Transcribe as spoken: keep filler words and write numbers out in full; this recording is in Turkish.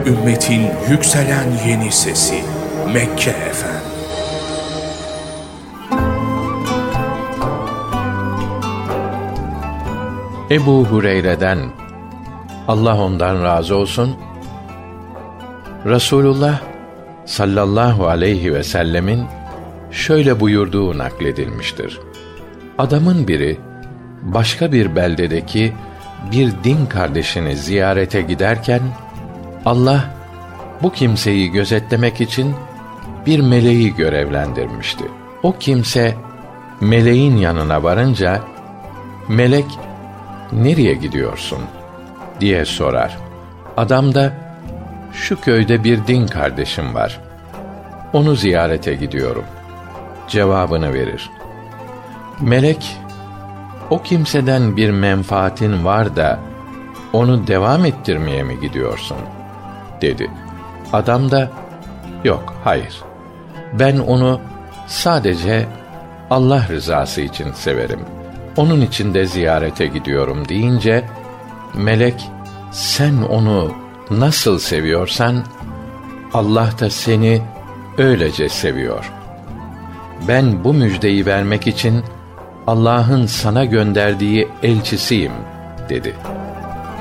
ümmetin yükselen yeni sesi Mekke Efem. Ebu Hureyre'den, Allah ondan razı olsun, Resulullah sallallahu aleyhi ve sellemin şöyle buyurduğu nakledilmiştir. Adamın biri başka bir beldedeki bir din kardeşini ziyarete giderken Allah bu kimseyi gözetlemek için bir meleği görevlendirmişti. O kimse meleğin yanına varınca melek "Nereye gidiyorsun?" diye sorar. Adam da "Şu köyde bir din kardeşim var. Onu ziyarete gidiyorum." cevabını verir. Melek, "O kimseden bir menfaatin var da onu devam ettirmeye mi gidiyorsun?" dedi. Adam da "Yok, hayır. Ben onu sadece Allah rızası için severim. Onun için de ziyarete gidiyorum." deyince melek, "Sen onu nasıl seviyorsan Allah da seni öylece seviyor. Ben bu müjdeyi vermek için Allah'ın sana gönderdiği elçisiyim." dedi.